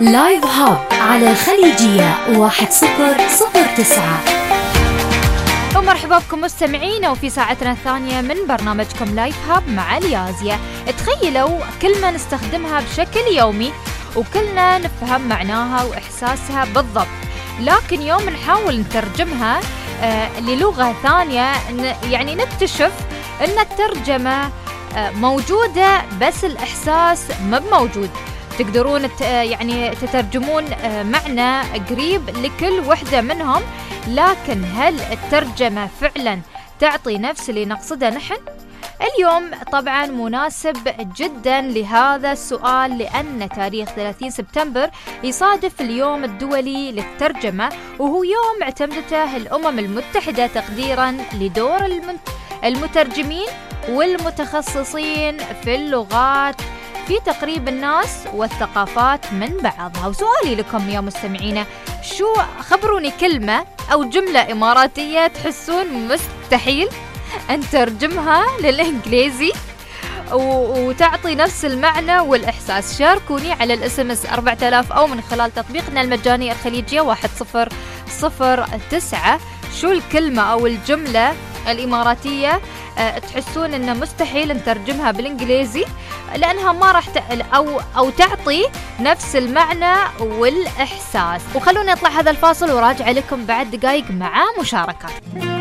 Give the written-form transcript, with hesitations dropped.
لايف هاب على الخليجية 1009. ومرحبا بكم مستمعينا وفي ساعتنا الثانية من برنامجكم لايف هاب مع اليازية. تخيلوا كلمة نستخدمها بشكل يومي وكلنا نفهم معناها وإحساسها بالضبط، لكن يوم نحاول نترجمها للغة ثانية يعني نكتشف أن الترجمة موجودة بس الإحساس ما موجود. تقدرون يعني تترجمون معنى قريب لكل وحدة منهم، لكن هل الترجمة فعلا تعطي نفس اللي نقصده نحن؟ اليوم طبعا مناسب جدا لهذا السؤال، لأن تاريخ 30 سبتمبر يصادف اليوم الدولي للترجمة، وهو يوم اعتمدته الأمم المتحدة تقديرا لدور المترجمين والمتخصصين في اللغات في تقريب الناس والثقافات من بعضها. وسؤالي لكم يا مستمعينا، شو خبروني كلمة أو جملة إماراتية تحسون مستحيل أن ترجمها للإنجليزي وتعطي نفس المعنى والإحساس؟ شاركوني على الSMS 4000 أو من خلال تطبيقنا المجاني الخليجية 1009. شو الكلمة أو الجملة الإماراتية تحسون إنه مستحيل نترجمها بالإنجليزي لأنها ما راح أو تعطي نفس المعنى والإحساس؟ وخلونا نطلع هذا الفاصل وراجع لكم بعد دقايق مع مشاركات.